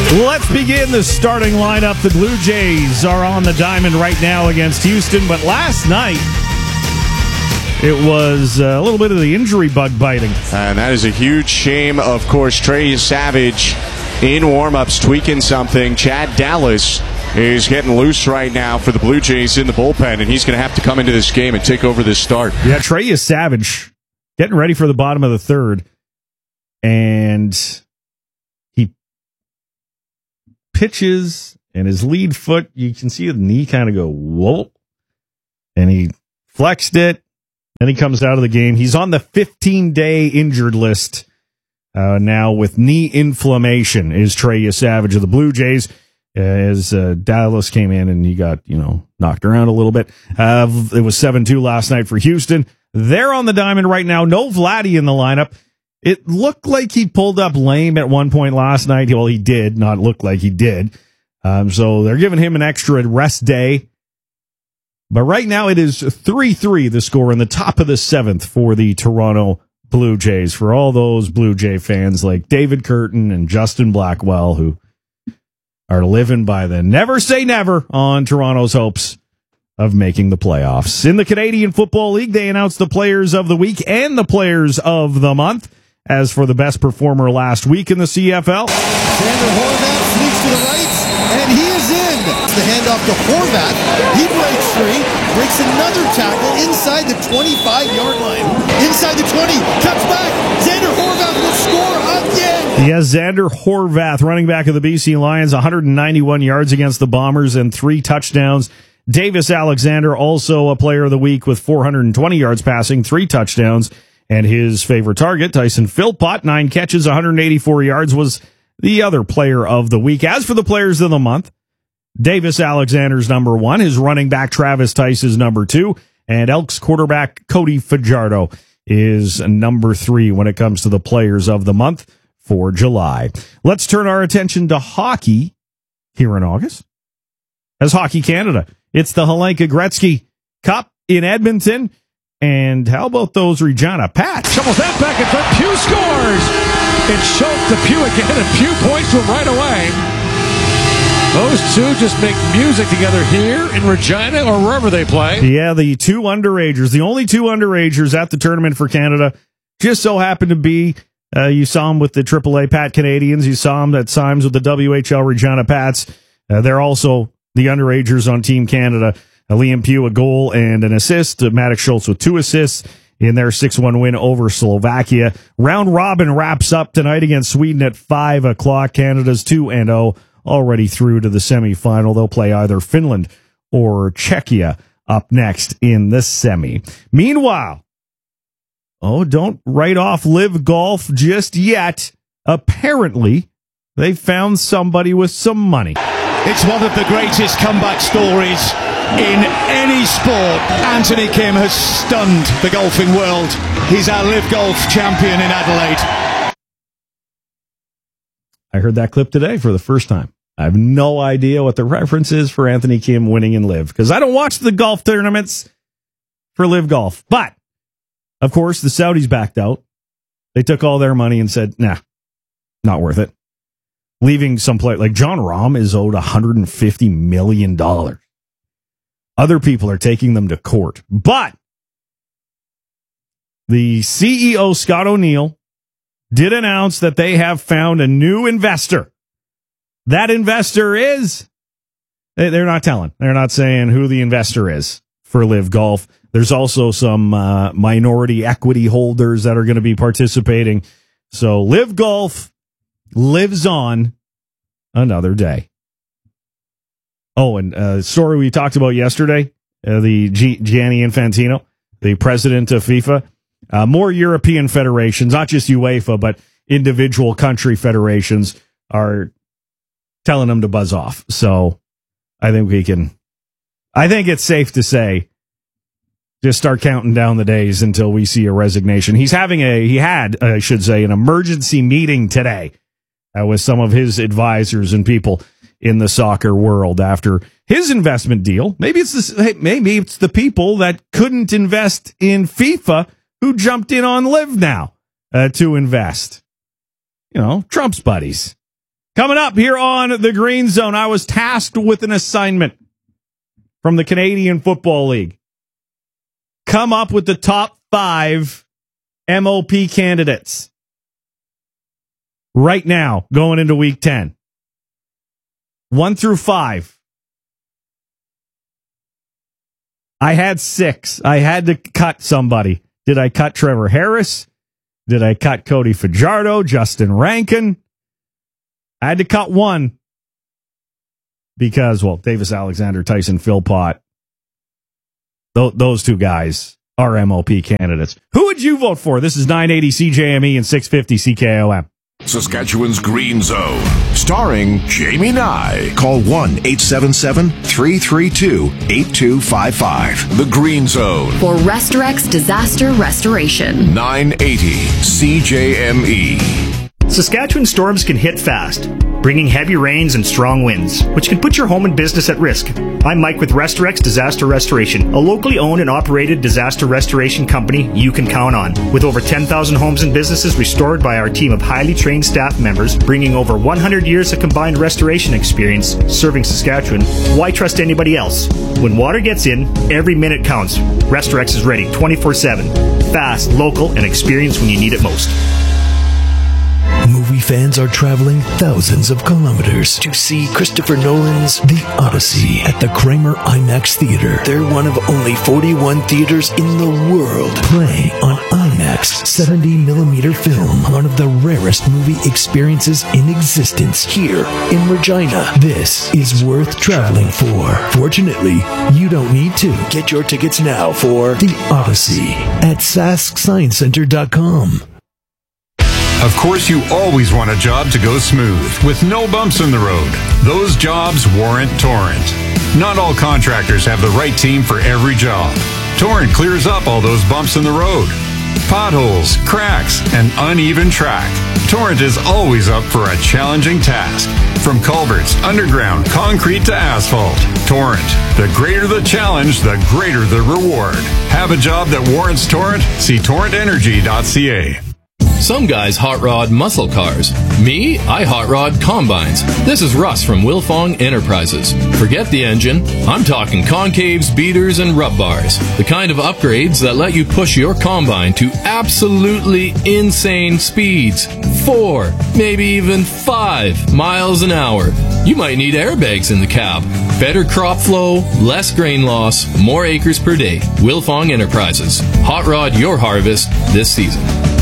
Let's begin the starting lineup. The Blue Jays are on the diamond right now against Houston, but last night it was a little bit of the injury bug biting. And that is a huge shame. Of course, Trey Savage in warm-ups tweaking something. Chad Dallas is getting loose right now for the Blue Jays in the bullpen, and he's going to have to come into this game and take over this start. Yeah, Trey Savage getting ready for the bottom of the third, and he pitches, and his lead foot, you can see the knee kind of go, whoa, and he flexed it. Then he comes out of the game. He's on the 15-day injured list now with knee inflammation, is Trey Savage of the Blue Jays, as Dallas came in and he got, knocked around a little bit. It was 7-2 last night for Houston. They're on the diamond right now. No Vladdy in the lineup. It looked like he pulled up lame at one point last night. Well, he did not look like he did. So they're giving him an extra rest day. But right now it is 3-3, the score in the top of the seventh for the Toronto Blue Jays. For all those Blue Jay fans like David Curtin and Justin Blackwell who are living by the never say never on Toronto's hopes of making the playoffs. In the Canadian Football League, they announced the players of the week and the players of the month. As for the best performer last week in the CFL, Xander Horvath sneaks to the right, and he is in. The handoff to Horvath. He breaks free, breaks another tackle inside the 25-yard line. Inside the 20, cuts back. Xander Horvath will score again. Yes, Xander Horvath, running back of the BC Lions, 191 yards against the Bombers and 3 touchdowns. Davis Alexander, also a player of the week with 420 yards passing, 3 touchdowns. And his favorite target, Tyson Philpott, 9 catches, 184 yards, was the other player of the week. As for the players of the month, Davis Alexander's number 1, his running back Travis Tice is number 2, and Elks quarterback Cody Fajardo is number 3 when it comes to the players of the month for July. Let's turn our attention to hockey here in August. As Hockey Canada, it's the Helenka Gretzky Cup in Edmonton. And how about those Regina Pats? Shovels that back in front. Pugh scores. It's Schultz to Pugh again, and Pugh points to him right away. Those two just make music together here in Regina or wherever they play. Yeah, the two underagers, the only two underagers at the tournament for Canada, just so happened to be, you saw them with the AAA Pat Canadians, you saw them at times with the WHL Regina Pats. They're also the underagers on Team Canada. Liam Pugh, a goal and an assist. Maddox Schultz with 2 assists in their 6-1 win over Slovakia. Round robin wraps up tonight against Sweden at 5 o'clock. Canada's 2-0, already through to the semifinal. They'll play either Finland or Czechia up next in the semi. Meanwhile, don't write off Live Golf just yet. Apparently, they found somebody with some money. It's one of the greatest comeback stories in any sport. Anthony Kim has stunned the golfing world. He's our Live Golf champion in Adelaide. I heard that clip today for the first time. I have no idea what the reference is for Anthony Kim winning in Live, because I don't watch the golf tournaments for Live Golf. But, of course, the Saudis backed out. They took all their money and said, nah, not worth it. Leaving some player like John Rahm is owed $150 million. Other people are taking them to court. But the CEO, Scott O'Neill, did announce that they have found a new investor. That investor is, they're not telling. They're not saying who the investor is for Live Golf. There's also some minority equity holders that are going to be participating. So Live Golf lives on another day. Oh, and story we talked about yesterday, the Gianni Infantino, the president of FIFA. More European federations, not just UEFA, but individual country federations are telling them to buzz off. So I think it's safe to say, just start counting down the days until we see a resignation. He had an emergency meeting today with some of his advisors and people in the soccer world after his investment deal. Maybe it's the people that couldn't invest in FIFA who jumped in on Live now to invest. Trump's buddies. Coming up here on the Green Zone, I was tasked with an assignment from the Canadian Football League. Come up with the top 5 MOP candidates right now going into week 10. 1 through 5. I had 6. I had to cut somebody. Did I cut Trevor Harris? Did I cut Cody Fajardo, Justin Rankin? I had to cut one because, well, Davis Alexander, Tyson Philpott, those 2 guys are MOP candidates. Who would you vote for? This is 980 CJME and 650 CKOM. Saskatchewan's Green Zone, starring Jamie Nye. Call 1-877-332-8255. The Green Zone. For Restorex Disaster Restoration. 980 CJME. Saskatchewan storms can hit fast, bringing heavy rains and strong winds, which can put your home and business at risk. I'm Mike with Restorex Disaster Restoration, a locally owned and operated disaster restoration company you can count on. With over 10,000 homes and businesses restored by our team of highly trained staff members, bringing over 100 years of combined restoration experience serving Saskatchewan, why trust anybody else? When water gets in, every minute counts. Restorex is ready 24/7. Fast, local, and experienced when you need it most. Movie fans are traveling thousands of kilometers to see Christopher Nolan's The Odyssey at the Kramer IMAX Theater. They're one of only 41 theaters in the world playing on IMAX 70mm film, one of the rarest movie experiences in existence here in Regina. This is worth traveling for. Fortunately, you don't need to. Get your tickets now for The Odyssey at SaskScienceCenter.com. Of course, you always want a job to go smooth, with no bumps in the road. Those jobs warrant Torrent. Not all contractors have the right team for every job. Torrent clears up all those bumps in the road. Potholes, cracks, and uneven track. Torrent is always up for a challenging task. From culverts, underground, concrete to asphalt. Torrent. The greater the challenge, the greater the reward. Have a job that warrants Torrent? See torrentenergy.ca. Some guys hot rod muscle cars. Me, I hot rod combines. This is Russ from Wilfong Enterprises. Forget the engine. I'm talking concaves, beaters, and rub bars. The kind of upgrades that let you push your combine to absolutely insane speeds. 4, maybe even 5 miles an hour. You might need airbags in the cab. Better crop flow, less grain loss, more acres per day. Wilfong Enterprises. Hot rod your harvest this season.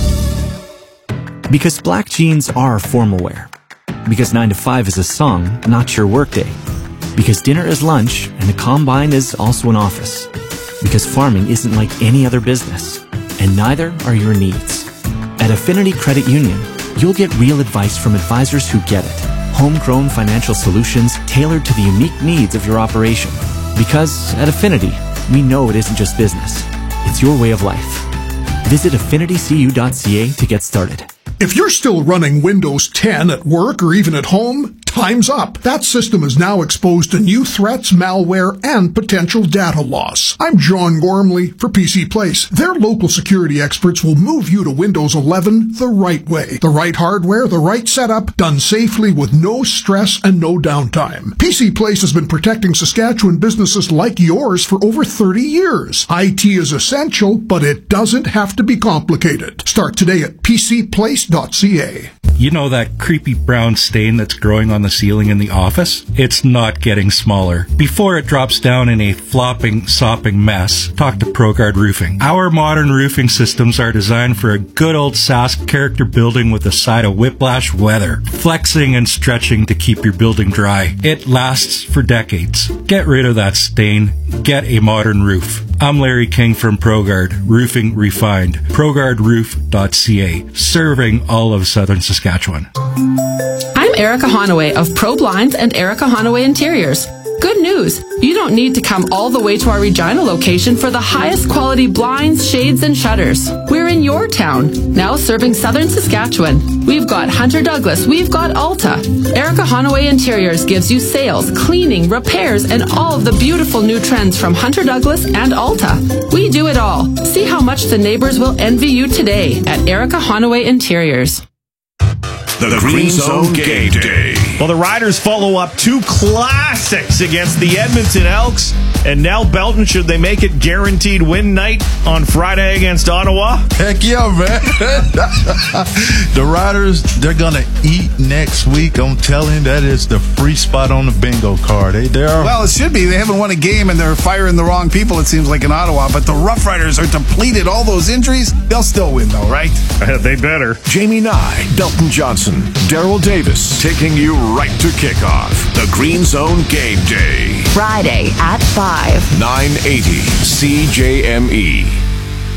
Because black jeans are formal wear. Because 9 to 5 is a song, not your workday. Because dinner is lunch, and the combine is also an office. Because farming isn't like any other business, and neither are your needs. At Affinity Credit Union, you'll get real advice from advisors who get it. Homegrown financial solutions tailored to the unique needs of your operation. Because at Affinity, we know it isn't just business. It's your way of life. Visit affinitycu.ca to get started. If you're still running Windows 10 at work or even at home, time's up. That system is now exposed to new threats, malware, and potential data loss. I'm John Gormley for PC Place. Their local security experts will move you to Windows 11 the right way. The right hardware, the right setup, done safely with no stress and no downtime. PC Place has been protecting Saskatchewan businesses like yours for over 30 years. IT is essential, but it doesn't have to be complicated. Start today at PCPlace.ca. You know that creepy brown stain that's growing on the ceiling in the office? It's not getting smaller. Before it drops down in a flopping, sopping mess, talk to ProGuard Roofing. Our modern roofing systems are designed for a good old Sask character building with a side of whiplash weather, flexing and stretching to keep your building dry. It lasts for decades. Get rid of that stain. Get a modern roof. I'm Larry King from ProGuard Roofing Refined. ProGuardRoof.ca, serving all of southern Saskatchewan. I'm Erica Honaway of Pro Blinds and Erica Honaway Interiors. Good news! You don't need to come all the way to our Regina location for the highest quality blinds, shades, and shutters. We're in your town, now serving southern Saskatchewan. We've got Hunter Douglas, we've got Alta. Erica Honaway Interiors gives you sales, cleaning, repairs, and all of the beautiful new trends from Hunter Douglas and Alta. We do it all. See how much the neighbors will envy you today at Erica Honaway Interiors. The Green Zone Game Day. Well, the Riders follow up 2 classics against the Edmonton Elks and Nell Belton. Should they make it guaranteed win night on Friday against Ottawa? Heck yeah, man. The Riders, they're going to eat next week. I'm telling you, that is the free spot on the bingo card. Well, it should be. They haven't won a game, and they're firing the wrong people, it seems like, in Ottawa. But the Rough Riders are depleted. All those injuries, they'll still win, though, right? They better. Jamie Nye, Belton Johnson, Daryl Davis, taking you right to kickoff. The Green Zone Game Day. Friday at 5. 980 CJME.